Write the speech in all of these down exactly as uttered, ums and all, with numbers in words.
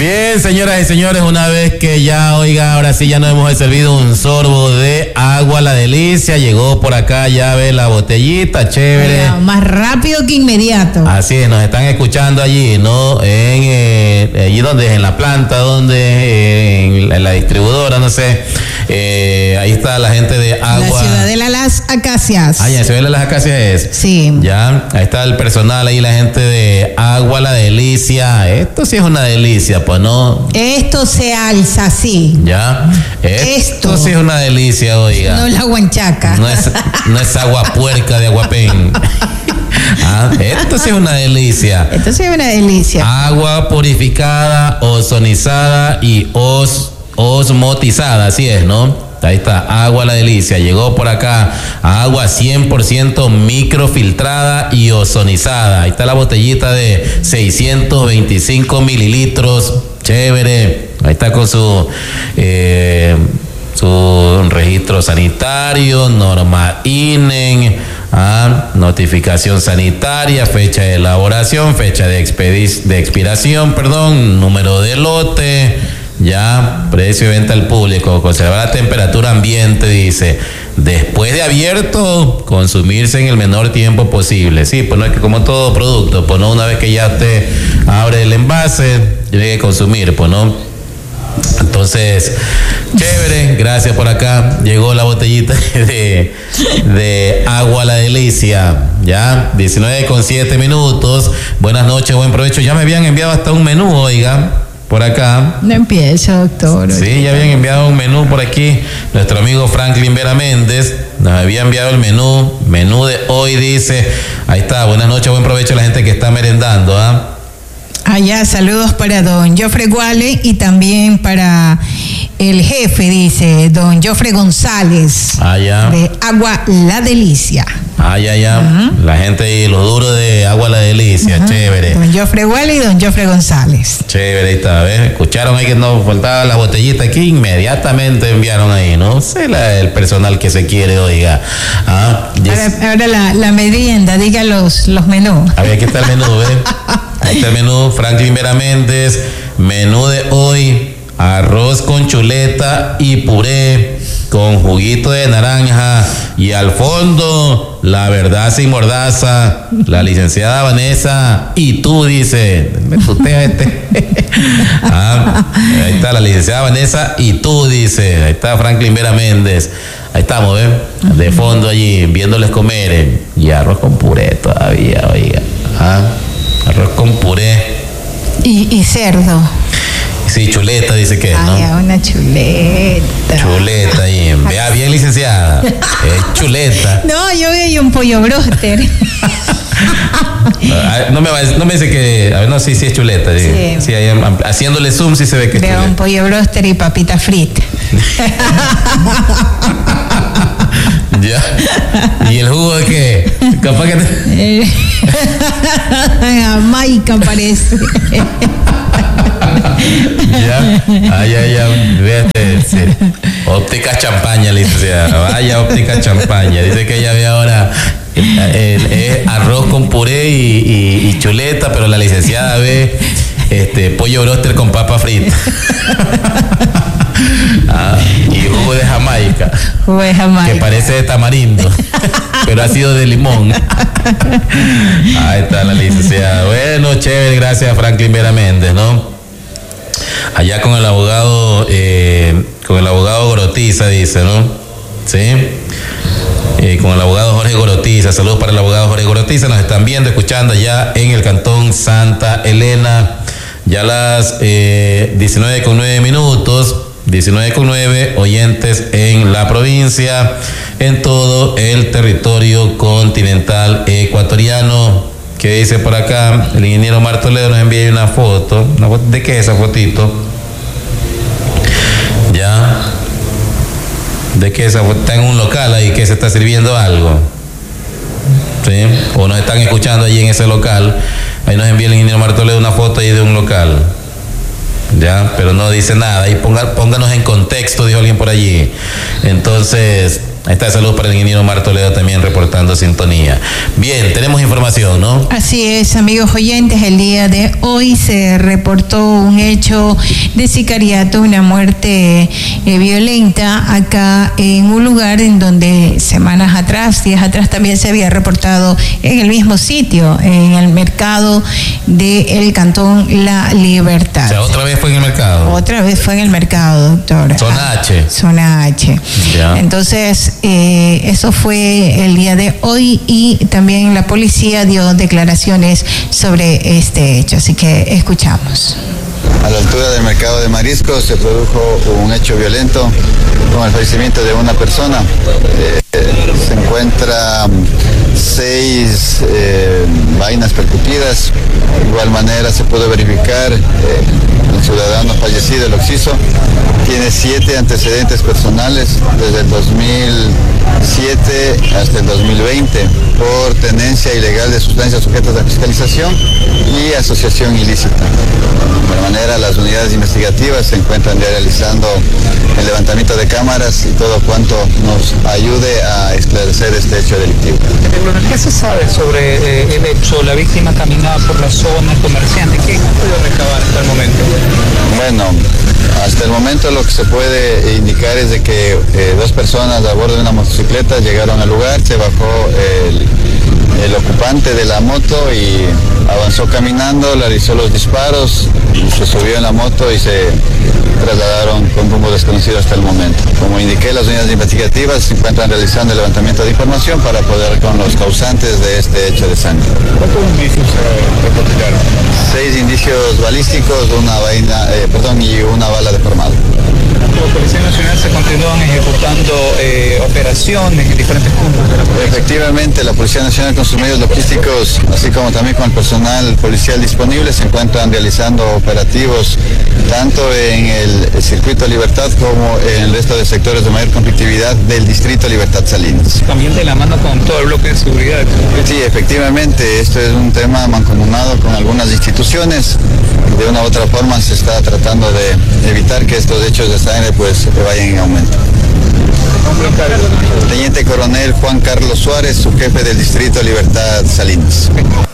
Bien, señoras y señores, una vez que ya, oiga, ahora sí ya nos hemos servido un sorbo de agua la delicia, llegó por acá, ya ve la botellita, chévere. Oiga, más rápido que inmediato. Así es, nos están escuchando allí, ¿no? En eh, allí donde, en la planta, donde, eh, en, la, en la distribuidora, no sé. Eh, ahí está la gente de agua. La Ciudadela Las Acacias. Ah, ya, Ciudadela Las Acacias es. Sí. Ya, ahí está el personal, ahí la gente de agua la delicia. Esto sí es una delicia, pues, ¿no? Esto se alza, sí. Ya, esto, esto sí es una delicia, oiga. No la guanchaca. No es, no es agua puerca de Aguapén. Ah, esto sí es una delicia. Esto sí es una delicia. Agua purificada, ozonizada y os, osmotizada, así es, ¿no? Ahí está, agua la delicia. Llegó por acá, agua cien por ciento microfiltrada y ozonizada. Ahí está la botellita de seiscientos veinticinco mililitros. Chévere. Ahí está con su... Eh, su registro sanitario, norma I N E, ah, notificación sanitaria, fecha de elaboración, fecha de, expedi- de expiración, perdón, número de lote, ya, precio de venta al público, conservar la temperatura ambiente, dice, después de abierto, consumirse en el menor tiempo posible. Sí, pues no es que como todo producto, pues no, una vez que ya usted abre el envase, tiene que consumir, pues no. Entonces, chévere, gracias por acá. Llegó la botellita de, de agua la delicia. Ya, diecinueve con siete minutos. Buenas noches, buen provecho. Ya me habían enviado hasta un menú, oiga, por acá. No empieza, doctor. Sí, ya habían enviado un menú por aquí. Nuestro amigo Franklin Vera Méndez nos había enviado el menú. Menú de hoy, dice. Ahí está, buenas noches, buen provecho a la gente que está merendando, ¿ah? Allá, saludos para don Jofre Guale y también para el jefe, dice, don Jofre González. Allá. De Agua La Delicia. Ah, ya, ya. Uh-huh. La gente ahí, lo duro de Agua la Delicia, uh-huh. Chévere. Don Jofre Guale y don Jofre González. Chévere, ahí está, ¿ves? Escucharon ahí que no faltaba la botellita aquí, inmediatamente enviaron ahí, ¿no? Sé la, el personal que se quiere, oiga. Ah, ahora ahora la, la merienda, diga los, los menús. A ver, aquí está el menú, ¿ves? Ahí está el menú, Franklin Vera Méndez. Menú de hoy, arroz con chuleta y puré con juguito de naranja y al fondo la verdad sin mordaza, la licenciada Vanessa y tú, dice, me tutea este. Ah, ahí está la licenciada Vanessa y tú, dice, ahí está Franklin Vera Méndez. Ahí estamos, ¿ven? De fondo allí, viéndoles comer eh, y arroz con puré todavía, oiga. Ah, arroz con puré y, y cerdo. Sí, chuleta, dice que, ¿no? Ay, una chuleta. Chuleta, ahí. Vea bien, licenciada. Es chuleta. No, yo veo ahí un pollo broster. No me, va, no me dice que. A ver, no, sí, sí es chuleta. Sí. Sí, ahí, haciéndole zoom, sí se ve que es veo chuleta. Un pollo broster y papita frita. Ya. ¿Y el jugo de qué? Capaz que te... Jamaica parece. Ya, ay, ay, ay, véate, sí. Óptica champaña, licenciada. Vaya óptica champaña. Dice que ella ve ahora el, el, el arroz con puré y, y, y chuleta, pero la licenciada ve este pollo broster con papa frita. Ah, y jugo de Jamaica. Jugo de Jamaica. Que parece de tamarindo, pero ha sido de limón. Ahí está la licenciada. Bueno, chévere, gracias a Franklin Vera Méndez, ¿no? Allá con el abogado, eh, con el abogado Gorotiza, dice, ¿no? Sí. Eh, con el abogado Jorge Gorotiza. Saludos para el abogado Jorge Gorotiza. Nos están viendo, escuchando allá en el cantón Santa Elena. Ya las eh, diecinueve con nueve minutos. diecinueve con nueve oyentes en la provincia, en todo el territorio continental ecuatoriano. ¿Qué dice por acá? El ingeniero Omar Toledo nos envía una foto. ¿Una foto? ¿De qué es esa fotito? Ya. ¿De qué es esa foto? Está en un local ahí que se está sirviendo algo. ¿Sí? O nos están escuchando allí en ese local. Ahí nos envía el ingeniero Omar Toledo una foto ahí de un local. Ya, pero no dice nada. Y ponga, pónganos en contexto, dijo alguien por allí. Entonces, Ahí está, saludos para el ingeniero Omar Toledo también reportando sintonía. Bien, tenemos información, ¿no? Así es, amigos oyentes, el día de hoy se reportó un hecho de sicariato, una muerte eh, violenta acá en un lugar en donde semanas atrás, días atrás también se había reportado en el mismo sitio, en el mercado del Cantón La Libertad. O sea, otra vez fue en el mercado. Otra vez fue en el mercado, doctor. Zona H. Zona H. Ya. Entonces, Eh, eso fue el día de hoy y también la policía dio declaraciones sobre este hecho, así que escuchamos. A la altura del mercado de mariscos se produjo un hecho violento con el fallecimiento de una persona. Eh, se encuentran seis eh, vainas percutidas. De igual manera se pudo verificar eh, el ciudadano fallecido, el occiso, tiene siete antecedentes personales desde el dos mil siete hasta el dos mil veinte por tenencia ilegal de sustancias sujetas a fiscalización y asociación ilícita. De igual manera, las unidades investigativas se encuentran ya realizando el levantamiento de cámaras y todo cuanto nos ayude a esclarecer este hecho delictivo. ¿Qué se sabe sobre eh, el hecho? La víctima caminaba por la zona, comerciante. ¿Qué ha podido recabar hasta el momento? Bueno, hasta el momento lo que se puede indicar es de que eh, dos personas a bordo de una motocicleta llegaron al lugar, se bajó el, el ocupante de la moto y avanzó caminando, realizó los disparos, y se subió en la moto y se trasladaron con rumbo desconocido hasta el momento. Como indiqué, las unidades investigativas se encuentran realizando el levantamiento de información para poder con los causantes de este hecho de sangre. ¿Cuántos indicios se recopilaron? Seis indicios balísticos, una vaina, eh, perdón, y una bala deformada. La Policía Nacional se continúan ejecutando eh, operaciones en diferentes puntos de la provincia. Efectivamente, la Policía Nacional con sus medios logísticos, así como también con el personal policial disponible, se encuentran realizando operativos tanto en el Circuito Libertad como en el resto de sectores de mayor conflictividad del Distrito Libertad Salinas. También de la mano con todo el bloque de seguridad. Sí, efectivamente, esto es un tema mancomunado con algunas instituciones. De una u otra forma se está tratando de evitar que estos hechos de sangre pues vayan en aumento. Teniente Coronel Juan Carlos Suárez, subjefe del Distrito Libertad Salinas.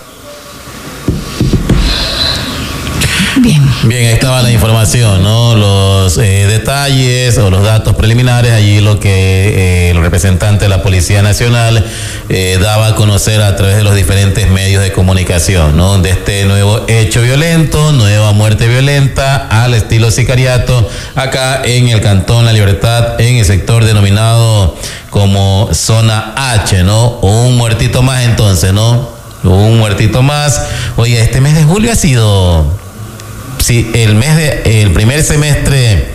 Bien. Bien, ahí estaba la información, ¿no? Los eh, detalles o los datos preliminares, allí lo que eh, el representante de la Policía Nacional eh, daba a conocer a través de los diferentes medios de comunicación, ¿no? De este nuevo hecho violento, nueva muerte violenta al estilo sicariato, acá en el Cantón La Libertad, en el sector denominado como Zona H, ¿no? Un muertito más entonces, ¿no? Un muertito más. Oye, este mes de julio ha sido... Sí, el mes de, el primer semestre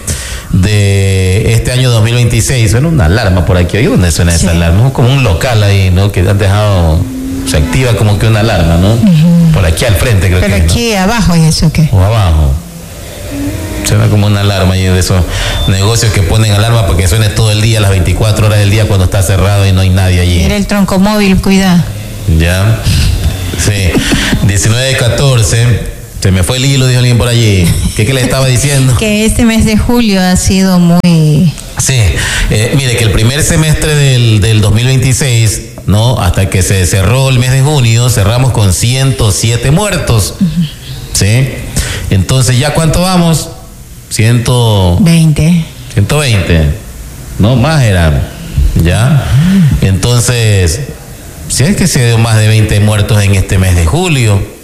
de este año dos mil veintiséis, suena una alarma por aquí. Oye, ¿dónde suena sí. esa alarma? Como un local ahí, ¿no? Que han dejado, se activa como que una alarma, ¿no? Uh-huh. Por aquí al frente creo Pero que. Pero aquí ¿no? abajo, ¿y eso qué? O abajo. Suena como una alarma ahí de esos negocios que ponen alarma para que suene todo el día, las veinticuatro horas del día cuando está cerrado y no hay nadie allí. Era el tronco móvil, cuidado. Ya. Sí. diecinueve catorce. Se me fue el hilo, dijo alguien por allí. ¿Qué, qué le estaba diciendo? Que este mes de julio ha sido muy... Sí, eh, mire que el primer semestre del, del dos mil veintiséis, ¿no? Hasta que se cerró el mes de junio, cerramos con ciento siete muertos. Uh-huh. ¿Sí? Entonces, ¿ya cuánto vamos? ciento veinte. ciento veinte. No, más eran. ¿Ya? Entonces, si es que se dio más de veinte muertos en este mes de julio.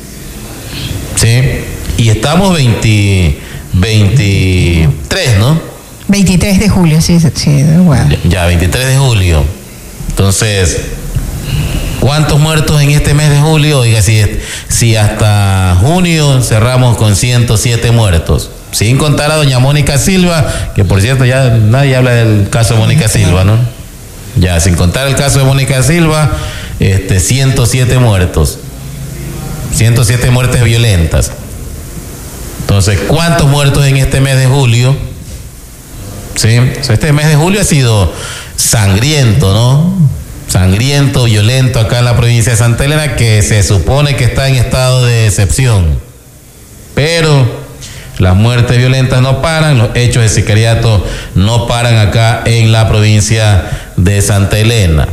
Sí, y estamos veinte, veintitrés, ¿no? veintitrés de julio, sí, sí, bueno. Ya, ya, veintitrés de julio. Entonces, ¿cuántos muertos en este mes de julio? Oiga, si, si hasta junio cerramos con ciento siete muertos, sin contar a doña Mónica Silva, que por cierto ya nadie habla del caso de Mónica Silva, ¿no? Ya, sin contar el caso de Mónica Silva, este, ciento siete muertos. ciento siete muertes violentas. Entonces, ¿cuántos muertos en este mes de julio? Sí, o sea, este mes de julio ha sido sangriento, ¿no? Sangriento, violento acá en la provincia de Santa Elena, que se supone que está en estado de excepción. Pero las muertes violentas no paran, los hechos de sicariato no paran acá en la provincia de Santa Elena.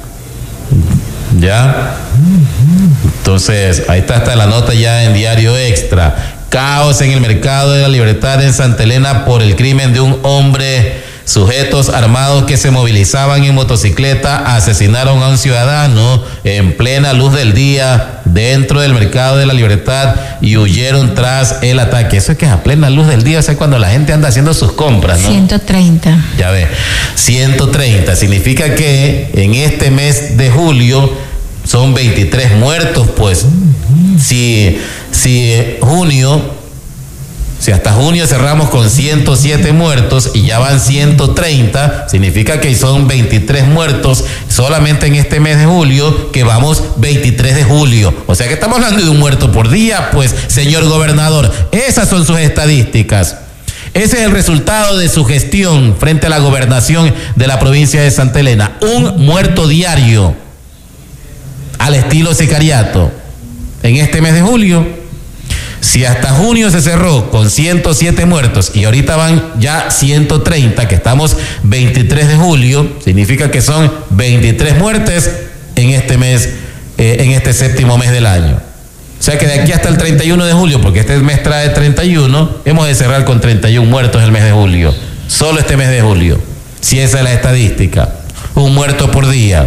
¿Ya? Entonces, ahí está, está la nota ya en Diario Extra. Caos en el mercado de la Libertad en Santa Elena por el crimen de un hombre. Sujetos armados que se movilizaban en motocicleta asesinaron a un ciudadano en plena luz del día dentro del mercado de la Libertad y huyeron tras el ataque. Eso es que es a plena luz del día, o sea, cuando la gente anda haciendo sus compras, ¿no? ciento treinta. Ya ve, ciento treinta. Significa que en este mes de julio son veintitrés muertos, pues. Si, si junio... Si hasta junio cerramos con ciento siete muertos y ya van ciento treinta, significa que son veintitrés muertos solamente en este mes de julio, que vamos veintitrés de julio. O sea que estamos hablando de un muerto por día, pues, señor gobernador. Esas son sus estadísticas. Ese es el resultado de su gestión frente a la gobernación de la provincia de Santa Elena. Un muerto diario, al estilo sicariato, en este mes de julio. Si hasta junio se cerró con ciento siete muertos y ahorita van ya ciento treinta, que estamos veintitrés de julio, significa que son veintitrés muertes en este mes, eh, en este séptimo mes del año. O sea que de aquí hasta el treinta y uno de julio, porque este mes trae treinta y uno, hemos de cerrar con treinta y uno muertos el mes de julio. Solo este mes de julio. Si esa es la estadística. Un muerto por día.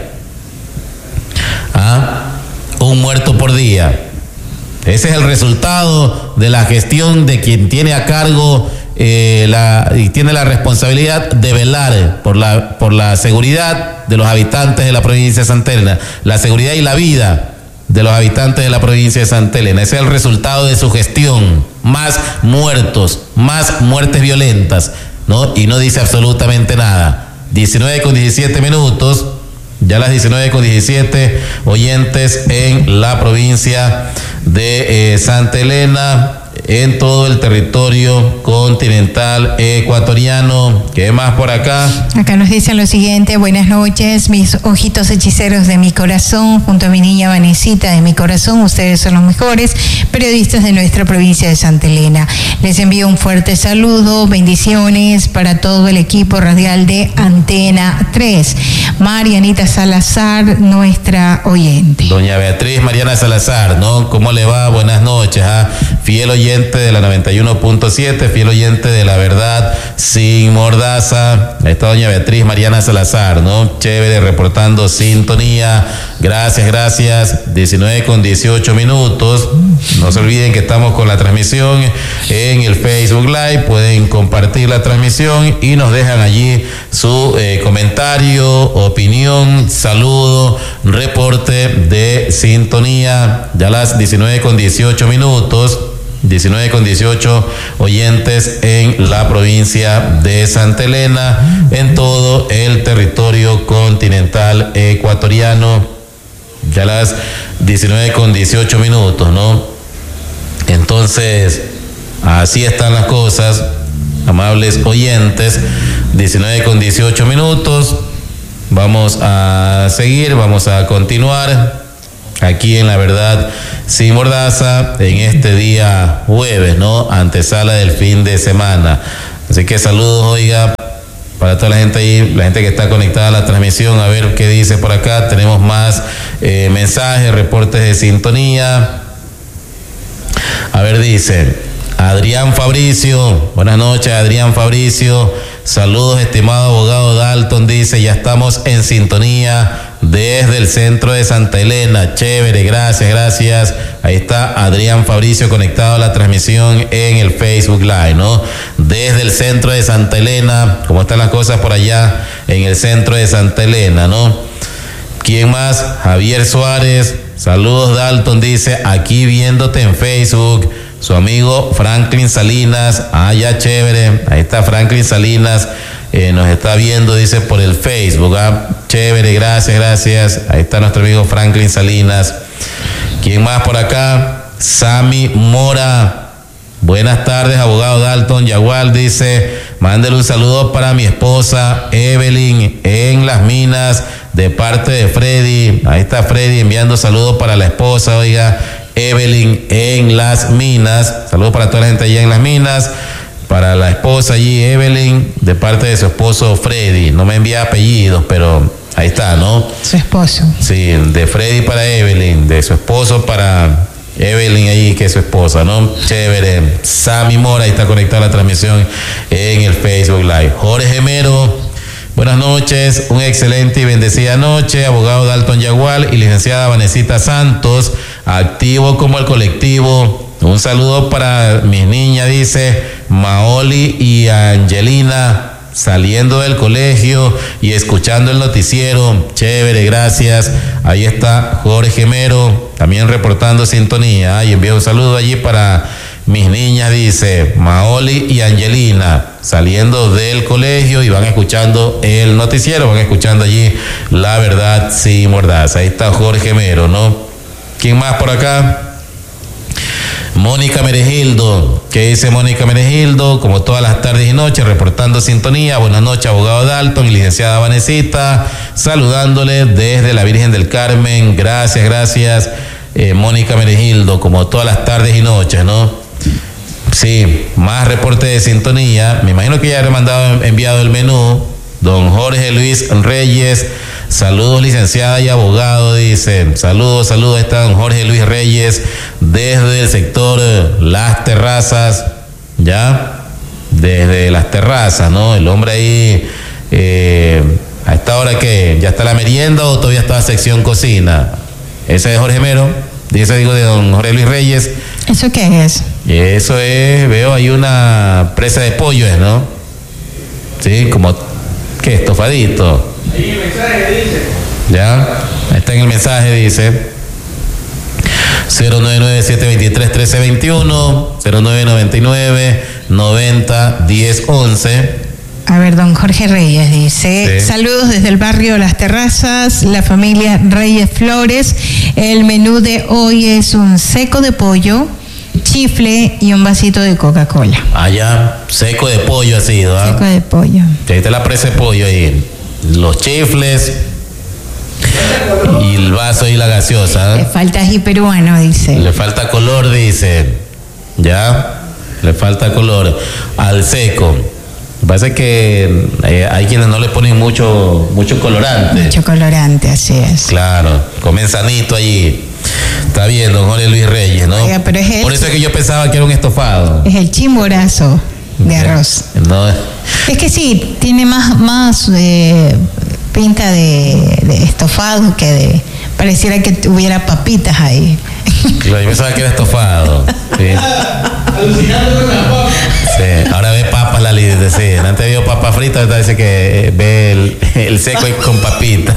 ¿Ah? Un muerto por día. Ese es el resultado de la gestión de quien tiene a cargo eh, la, y tiene la responsabilidad de velar por la, por la seguridad de los habitantes de la provincia de Santa Elena, la seguridad y la vida de los habitantes de la provincia de Santa Elena. Ese es el resultado de su gestión. Más muertos, más muertes violentas, ¿no? Y no dice absolutamente nada. diecinueve con diecisiete minutos. Ya las diecinueve con diecisiete, oyentes en la provincia de eh, Santa Elena, en todo el territorio continental ecuatoriano. ¿Qué más por acá? Acá nos dicen lo siguiente: buenas noches, mis ojitos hechiceros de mi corazón, junto a mi niña Vanesita de mi corazón, ustedes son los mejores periodistas de nuestra provincia de Santa Elena. Les envío un fuerte saludo, bendiciones para todo el equipo radial de Antena tres. Marianita Salazar, nuestra oyente. Doña Beatriz Mariana Salazar, ¿no? ¿Cómo le va? Buenas noches, ¿ah? Fiel oyente de la noventa y uno punto siete, fiel oyente de La Verdad Sin Mordaza. Ahí está doña Beatriz Mariana Salazar, ¿no? Chévere, reportando sintonía. Gracias, gracias. diecinueve con dieciocho minutos. No se olviden que estamos con la transmisión en el Facebook Live. Pueden compartir la transmisión y nos dejan allí su eh, comentario, opinión, saludo, reporte de sintonía. Ya las diecinueve con dieciocho minutos. diecinueve con dieciocho oyentes en la provincia de Santa Elena, en todo el territorio continental ecuatoriano. Ya las diecinueve con dieciocho minutos, ¿no? Entonces, así están las cosas, amables oyentes. diecinueve con dieciocho minutos. Vamos a seguir, vamos a continuar aquí en La Verdad Sin Mordaza, en este día jueves, ¿no? Antesala del fin de semana. Así que saludos, oiga, para toda la gente ahí, la gente que está conectada a la transmisión, a ver qué dice por acá. Tenemos más eh, mensajes, reportes de sintonía. A ver, dice Adrián Fabricio, buenas noches, Adrián Fabricio. Saludos, estimado abogado Dalton, dice, ya estamos en sintonía desde el centro de Santa Elena. Chévere, gracias, gracias. Ahí está Adrián Fabricio conectado a la transmisión en el Facebook Live, ¿no? Desde el centro de Santa Elena. ¿Cómo están las cosas por allá en el centro de Santa Elena, no? ¿Quién más? Javier Suárez. Saludos, Dalton, dice, aquí viéndote en Facebook. Su amigo Franklin Salinas. Ah, ya, chévere. Ahí está Franklin Salinas. Eh, nos está viendo, dice, por el Facebook. Ah, chévere, gracias, gracias. Ahí está nuestro amigo Franklin Salinas. ¿Quién más por acá? Sammy Mora. Buenas tardes, abogado Dalton Yagual, dice, mándele un saludo para mi esposa Evelyn en Las Minas, de parte de Freddy. Ahí está Freddy enviando saludos para la esposa, oiga, Evelyn en Las Minas. Saludos para toda la gente allá en Las Minas. para la esposa allí, Evelyn, de parte de su esposo Freddy. No me envía apellidos, pero ahí está, ¿no? Su esposo. Sí, de Freddy para Evelyn, de su esposo para Evelyn ahí, que es su esposa, ¿no? Chévere. Sammy Mora, ahí está conectada la transmisión en el Facebook Live. Jorge Mero, buenas noches, una excelente y bendecida noche. Abogado Dalton Yagual y licenciada Vanesita Santos, activo como el colectivo. Un saludo para mis niñas, dice Maoli y Angelina, saliendo del colegio y escuchando el noticiero. Chévere, gracias. Ahí está Jorge Mero, también reportando sintonía. Y envío un saludo allí para mis niñas, dice Maoli y Angelina, saliendo del colegio y van escuchando el noticiero, van escuchando allí La Verdad Sin Mordaza. Ahí está Jorge Mero, ¿no? ¿Quién más por acá? Mónica Meregildo, ¿qué dice Mónica Meregildo? Como todas las tardes y noches, reportando sintonía. Buenas noches, abogado Dalton y licenciada Vanesita, saludándole desde la Virgen del Carmen. Gracias, gracias, eh, Mónica Meregildo, como todas las tardes y noches, ¿no? Sí, más reporte de sintonía. Me imagino que ya le he mandado, enviado el menú. Don Jorge Luis Reyes, saludos licenciada y abogado, dice. Saludos, saludos, está don Jorge Luis Reyes desde el sector Las Terrazas, ya, desde Las Terrazas, ¿no? El hombre ahí, eh, a esta hora que ya está la merienda o todavía está la sección cocina. Ese es Jorge Mero, dice, digo, de don Jorge Luis Reyes. ¿Eso qué es? Eso es, veo ahí una presa de pollo, ¿no? Sí, como, ¿qué? Estofadito. Ahí el mensaje dice. Ya, está en el mensaje, dice cero nueve nueve siete dos tres uno tres dos uno, cero nueve nueve nueve noventa diez once. A ver, don Jorge Reyes dice, Sí. saludos desde el barrio Las Terrazas, la familia Reyes Flores. El menú de hoy es un seco de pollo, chifle y un vasito de Coca-Cola. Allá, seco de pollo ha sido, ¿ah? Seco de pollo. Ahí está la presa de pollo ahí. Los chifles y el vaso y la gaseosa, Le ¿eh? falta ají peruano, dice. Le falta color, dice. Ya, le falta color. Al seco. Me parece que eh, hay quienes no le ponen mucho, mucho colorante. Mucho colorante, así es. Claro, comen sanito allí. Está bien, don Jorge Luis Reyes, ¿no? Oiga, pero es el- Por eso es que yo pensaba que era un estofado. Es el chimborazo de arroz. No, Es que sí, tiene más, más eh, pinta de, de estofado que de... Pareciera que hubiera papitas ahí. yo pensaba que era estofado. Sí. Alucinando con las papas. Sí, ahora ve papas la líder, sí. Antes vio papas fritas, ahorita dice que eh, ve el, el seco y con papita.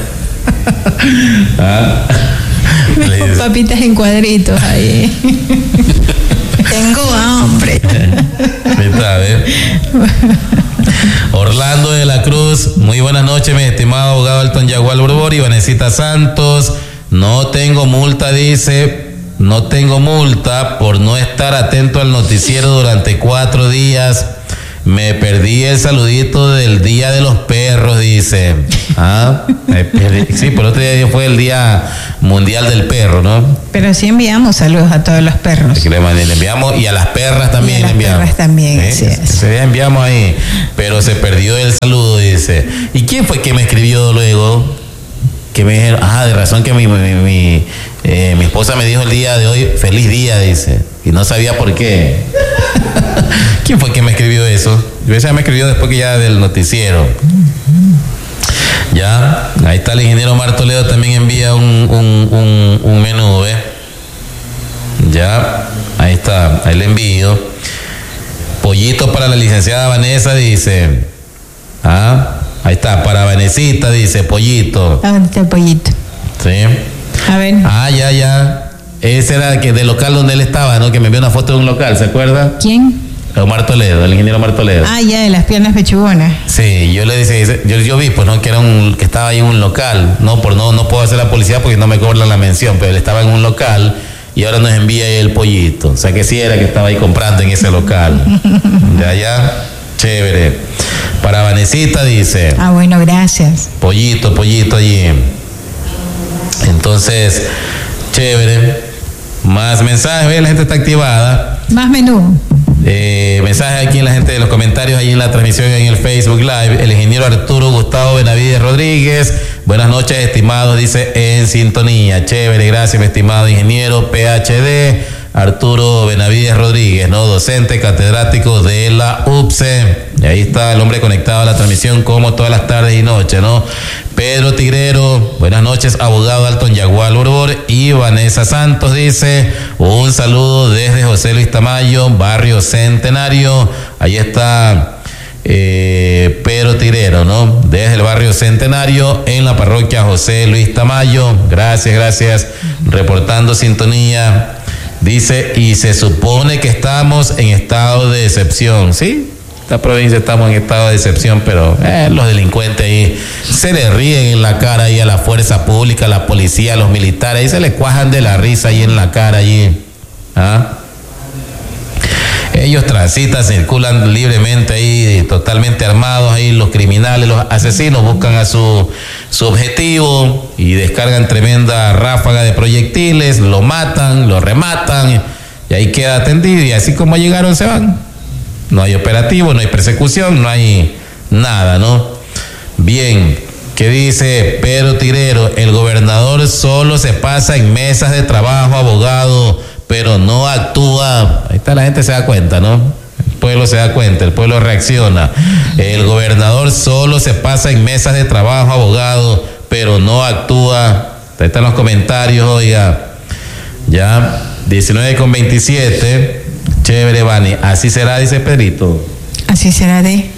¿Ah? Le dice, Papitas en cuadritos ahí. Tengo hambre. está, ¿eh? Orlando de la Cruz, muy buenas noches, mi estimado abogado Alton Yagual Borbori, Vanesita Santos. No tengo multa, dice. No tengo multa por no estar atento al noticiero durante cuatro días. Me perdí el saludito del Día de los Perros, dice. Ah, me perdí. Sí, por otro día fue el Día Mundial del Perro, ¿no? Pero sí enviamos saludos a todos los perros. Que le mand- le enviamos y a las perras también Y a las le enviamos. perras también, ¿Eh? así es. Ese día enviamos ahí, pero se perdió el saludo, dice. ¿Y quién fue que me escribió luego? Que me dijeron, ah, de razón que mi, mi, mi, eh, mi esposa me dijo el día de hoy, feliz día, dice. Y no sabía por qué. ¿Quién fue que me escribió eso? Esa me escribió después que ya del noticiero. Ya, ahí está el ingeniero Mar Toledo, también envía un, un, un, un menú, ¿eh? Ya, ahí está, ahí le envío. Pollito para la licenciada Vanessa, dice. Ah, ahí está, para Vanesita, dice, pollito. ¿A dónde está el pollito? Sí. A ver. Ah, ya, ya. Ese era que del local donde él estaba, ¿no? Que me envió una foto de un local, ¿se acuerda? ¿Quién? Omar Toledo, el ingeniero Omar Toledo. Ah, ya, de las piernas pechugonas. Sí, yo le decía, yo, yo vi, pues, ¿no? Que era un, que estaba ahí en un local, no, por no, no puedo hacer la publicidad porque no me cobran la mención, pero él estaba en un local y ahora nos envía ahí el pollito. O sea que sí era que estaba ahí comprando en ese local. De allá, chévere. Para Vanesita dice, Ah, bueno, gracias. pollito, pollito allí. Entonces, chévere. Más mensajes, ve, la gente está activada. Más menú. Eh, mensajes aquí en la gente de los comentarios, ahí en la transmisión en el Facebook Live. El ingeniero Arturo Gustavo Benavides Rodríguez. Buenas noches, estimados, dice en sintonía. Chévere, gracias, mi estimado ingeniero. P H D, Arturo Benavides Rodríguez, ¿no? Docente catedrático de la U P C E. Y ahí está el hombre conectado a la transmisión como todas las tardes y noches, ¿no? Pedro Tigrero, buenas noches, abogado Alton Yagual Borbor. Y Vanessa Santos dice, un saludo desde José Luis Tamayo, barrio Centenario. Ahí está eh, Pedro Tigrero, ¿no? Desde el barrio Centenario en la parroquia José Luis Tamayo. Gracias, gracias. Reportando sintonía. Dice, y se supone que estamos en estado de excepción, ¿sí? Esta provincia estamos en estado de excepción, pero eh, los delincuentes ahí se le ríen en la cara ahí a la fuerza pública, a la policía, a los militares, ahí se le cuajan de la risa ahí en la cara allí. ¿Ah? Ellos transitan, circulan libremente ahí, totalmente armados ahí, los criminales, los asesinos buscan a su, su objetivo y descargan tremenda ráfaga de proyectiles, lo matan, lo rematan y ahí queda atendido y así como llegaron se van. No hay operativo, no hay persecución, no hay nada, ¿no? Bien, ¿qué dice Pedro Tirero? El gobernador solo se pasa en mesas de trabajo, abogado, pero no actúa. Ahí está, la gente se da cuenta, ¿no? El pueblo se da cuenta, el pueblo reacciona. El gobernador solo se pasa en mesas de trabajo, abogado, pero no actúa. Ahí están los comentarios, oiga. Ya, diecinueve con veintisiete. Chévere, Vani. Así será, dice Pedrito. Así será de.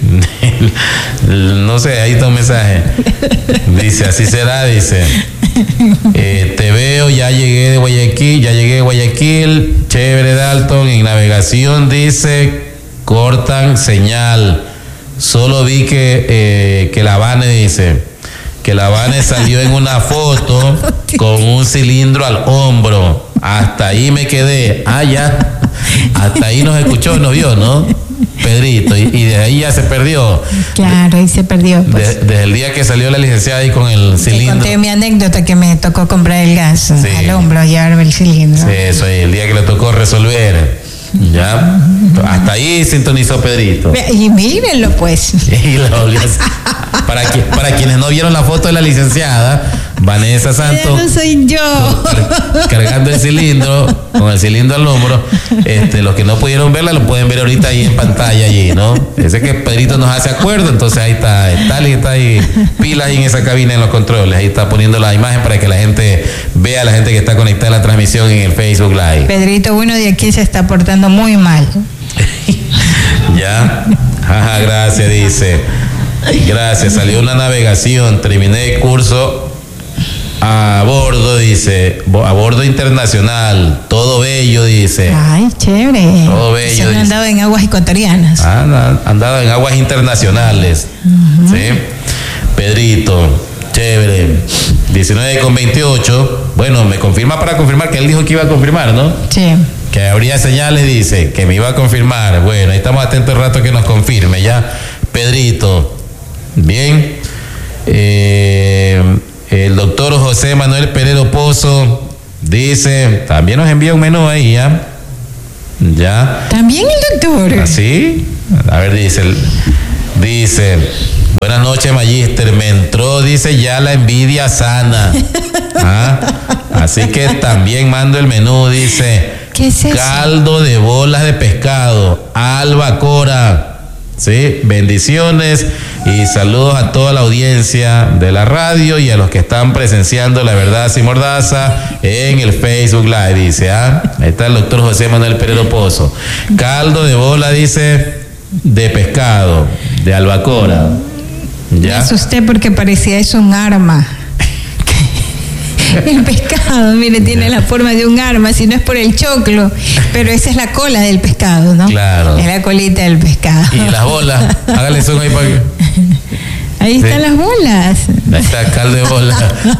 No sé, ahí está un mensaje. Dice, así será, dice. Eh, te veo, ya llegué de Guayaquil, ya llegué de Guayaquil. Chévere, Dalton. En navegación dice, cortan señal. Solo vi que, eh, que la Vane dice, que la Vane salió en una foto con un cilindro al hombro. Hasta ahí me quedé. Ah, ya. Hasta ahí nos escuchó, nos vio, ¿no? Pedrito, y, y de ahí ya se perdió. Claro, ahí se perdió. Pues. De, desde el día que salió la licenciada ahí con el cilindro. Te conté mi anécdota que me tocó comprar el gas sí. al hombro, llevarme el cilindro. Sí, eso, y el día que le tocó resolver. Ya, hasta ahí sintonizó Pedrito. Y mírenlo, pues. Y lo volvió a... para, que, para quienes no vieron la foto de la licenciada, Vanessa Santos. No soy yo. Cargando el cilindro, con el cilindro al hombro. Este, los que no pudieron verla lo pueden ver ahorita ahí en pantalla allí, ¿no? Ese que Pedrito nos hace acuerdo, entonces ahí está, está, está ahí, pilas ahí en esa cabina en los controles, ahí está poniendo la imagen para que la gente vea, la gente que está conectada a la transmisión en el Facebook Live. Pedrito, uno de aquí se está portando muy mal. Ya, ajá, gracias, dice. Gracias, salió una navegación, terminé el curso a bordo, dice, a bordo internacional, todo bello, dice. Ay, chévere. Todo bello. Se han andado en aguas ecuatorianas. Ah, andado en aguas internacionales. Uh-huh. Sí. Pedrito, chévere. diecinueve con veintiocho. Bueno, me confirma para confirmar que él dijo que iba a confirmar, ¿no? Sí. Que habría señales, dice, que me iba a confirmar. Bueno, ahí estamos atentos el rato que nos confirme, ya. Pedrito. Bien. Eh, el doctor José Manuel Peredo Pozo dice, también nos envía un menú ahí, ¿ya? Ya. También el doctor. ¿Así? A ver, dice, dice, buenas noches, Magíster, me entró, dice, ya la envidia sana. ¿Ah? Así que también mando el menú, dice, ¿qué es eso? Caldo de bolas de pescado, albacora. Sí, bendiciones y saludos a toda la audiencia de la radio y a los que están presenciando La Verdad Sin Mordaza en el Facebook Live, dice, ah, ahí está el doctor José Manuel Peredo Pozo. Caldo de bola, dice, de pescado, de albacora. ¿Ya? Me asusté porque parecía eso un arma. El pescado, mire, tiene la forma de un arma, si no es por el choclo, pero esa es la cola del pescado, ¿no? Claro. Es la colita del pescado. Y las bolas, hágale zoom ahí para que... Ahí sí. Están las bolas. Ahí está, caldo de bola.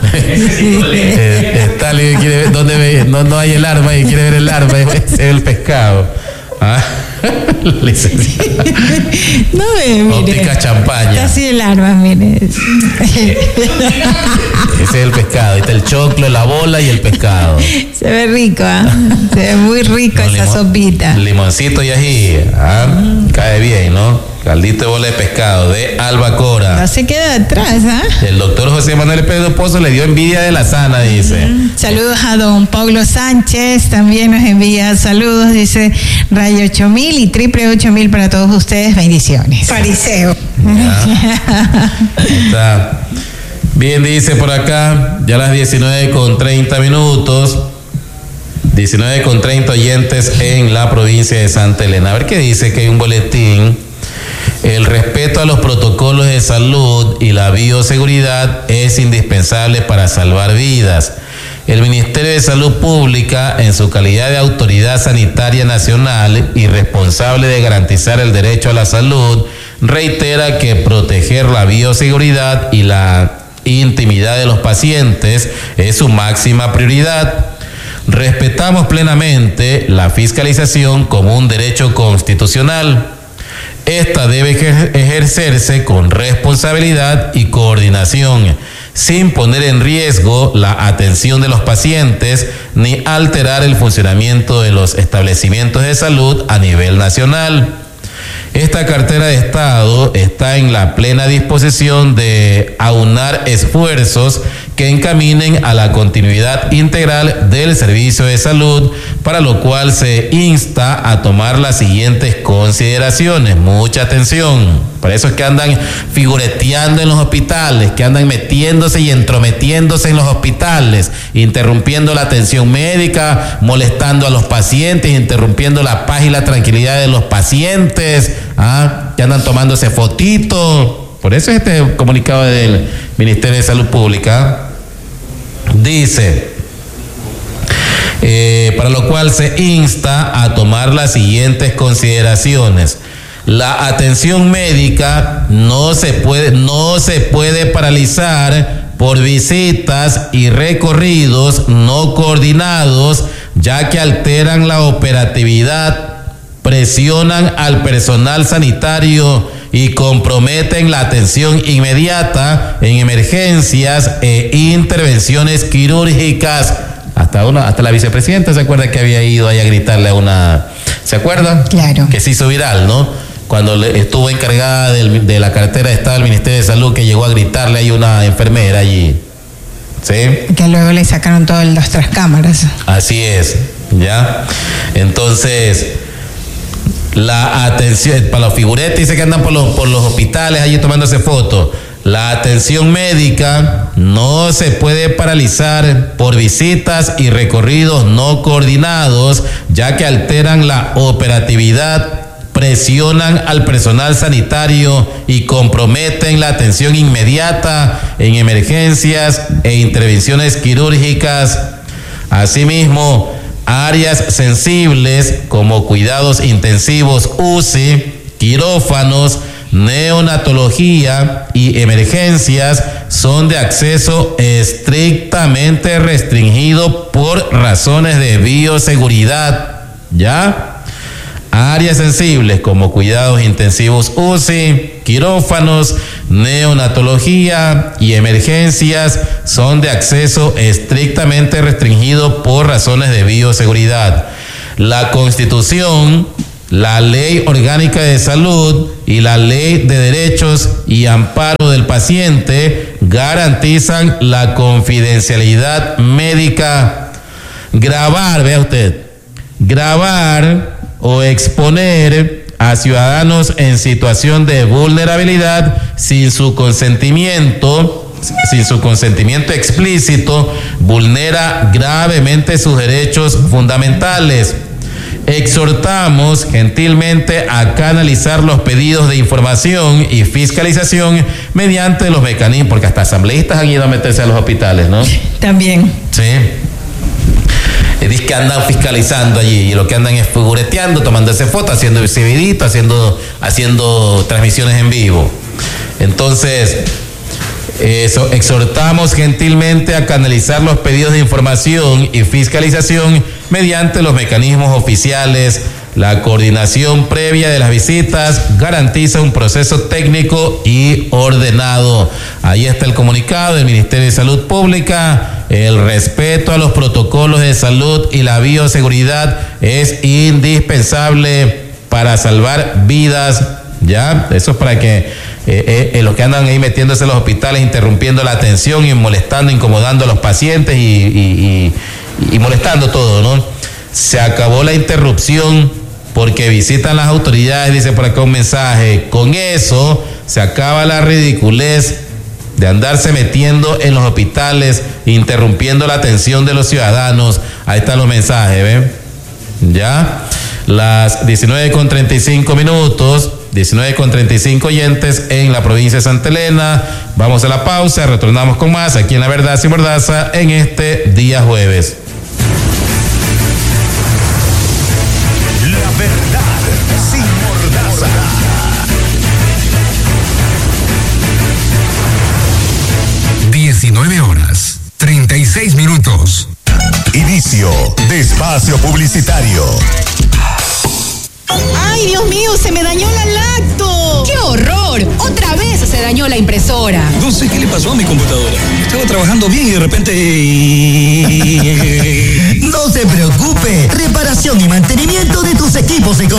eh, está, quiere ver, ¿dónde ve? No, no hay el arma y quiere ver el arma, es el pescado. ¿Ah? Licenciada. No ve, mire. Óptica Champaña. Está así el arma, mire. Ese es el pescado. Ahí está el choclo, la bola y el pescado. Se ve rico, ¿ah? ¿eh? Se ve muy rico Con esa limon- sopita. Limoncito y ají. ¿Ah? Cae bien, ¿no? Caldito de bola de pescado de Albacora. No se queda atrás, ¿ah? El doctor José Manuel Pedro Pozo le dio envidia de la sana, dice. Saludos a don Pablo Sánchez, también nos envía saludos, dice Rayo ocho mil y triple ocho mil para todos ustedes, bendiciones. Fariseo. Ya. Está. Bien, dice por acá, ya las diecinueve con treinta minutos. diecinueve con treinta oyentes en la provincia de Santa Elena. A ver qué dice, que hay un boletín. El respeto a los protocolos de salud y la bioseguridad es indispensable para salvar vidas. El Ministerio de Salud Pública, en su calidad de autoridad sanitaria nacional y responsable de garantizar el derecho a la salud, reitera que proteger la bioseguridad y la intimidad de los pacientes es su máxima prioridad. Respetamos plenamente la fiscalización como un derecho constitucional. Esta debe ejer- ejercerse con responsabilidad y coordinación, sin poner en riesgo la atención de los pacientes ni alterar el funcionamiento de los establecimientos de salud a nivel nacional. Esta cartera de Estado está en la plena disposición de aunar esfuerzos que encaminen a la continuidad integral del servicio de salud, para lo cual se insta a tomar las siguientes consideraciones. Mucha atención. Para eso es que andan figureteando en los hospitales, que andan metiéndose y entrometiéndose en los hospitales, interrumpiendo la atención médica, molestando a los pacientes, interrumpiendo la paz y la tranquilidad de los pacientes, ¿ah? Que andan tomándose fotitos. Por eso este comunicado del Ministerio de Salud Pública dice, eh, para lo cual se insta a tomar las siguientes consideraciones. La atención médica no se puede, no se puede paralizar por visitas y recorridos no coordinados, ya que alteran la operatividad, presionan al personal sanitario y comprometen la atención inmediata en emergencias e intervenciones quirúrgicas. Hasta una, hasta la vicepresidenta se acuerda que había ido ahí a gritarle a una, ¿se acuerda? Claro. Que se hizo viral, ¿no? Cuando le, estuvo encargada del, de la cartera de Estado del Ministerio de Salud, que llegó a gritarle a una enfermera allí. ¿Sí? Que luego le sacaron todas las otras cámaras. Así es, ¿ya? Entonces, la atención, para los figuretes, dice que andan por los, por los hospitales allí tomándose fotos. La atención médica no se puede paralizar por visitas y recorridos no coordinados, ya que alteran la operatividad, presionan al personal sanitario y comprometen la atención inmediata en emergencias e intervenciones quirúrgicas. Asimismo, áreas sensibles como cuidados intensivos U C I, quirófanos, neonatología y emergencias son de acceso estrictamente restringido por razones de bioseguridad. ¿Ya? Áreas sensibles como cuidados intensivos U C I, quirófanos, neonatología y emergencias son de acceso estrictamente restringido por razones de bioseguridad. La Constitución, la Ley Orgánica de Salud y la Ley de Derechos y Amparo del Paciente garantizan la confidencialidad médica. Grabar, vea usted, grabar o exponer a ciudadanos en situación de vulnerabilidad sin su consentimiento, sin su consentimiento explícito, vulnera gravemente sus derechos fundamentales. Exhortamos gentilmente a canalizar los pedidos de información y fiscalización mediante los mecanismos, porque hasta asambleístas han ido a meterse a los hospitales, ¿no? También. Sí. Dice que andan fiscalizando allí y lo que andan es figureteando, tomándose fotos, haciendo videitos, haciendo, haciendo transmisiones en vivo. Entonces, eso, exhortamos gentilmente a canalizar los pedidos de información y fiscalización mediante los mecanismos oficiales La coordinación previa de las visitas garantiza un proceso técnico y ordenado. Ahí está el comunicado del Ministerio de Salud Pública. El respeto a los protocolos de salud y la bioseguridad es indispensable para salvar vidas. Ya, eso es para que eh, eh, los que andan ahí metiéndose en los hospitales, interrumpiendo la atención y molestando, incomodando a los pacientes y, y, y, y molestando todo, ¿no? Se acabó la interrupción porque visitan las autoridades, dice por acá un mensaje. Con eso se acaba la ridiculez de andarse metiendo en los hospitales, interrumpiendo la atención de los ciudadanos. Ahí están los mensajes, ¿ven? Ya, las diecinueve con treinta y cinco minutos. diecinueve con treinta y cinco oyentes en la provincia de Santa Elena. Vamos a la pausa, retornamos con más aquí en La Verdad Sin Mordaza en este día jueves. La Verdad Sin Mordaza. diecinueve horas, treinta y seis minutos. Inicio de espacio publicitario. ¡Ay, Dios mío! ¡Se me dañó la lacto! ¡Qué horror! ¡Otra vez se dañó la impresora! No sé qué le pasó a mi computadora. Estaba trabajando bien y de repente... No se preocupe. Reparación y mantenimiento de tus equipos de